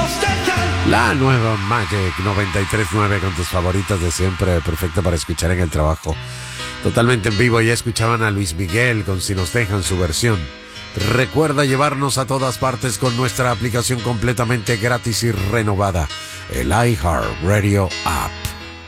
La nueva Magic 93.9 con tus favoritas de siempre, perfecta para escuchar en el trabajo. Totalmente en vivo, ya escuchaban a Luis Miguel con Si nos dejan su versión. Recuerda llevarnos a todas partes con nuestra aplicación completamente gratis y renovada, el iHeartRadio App.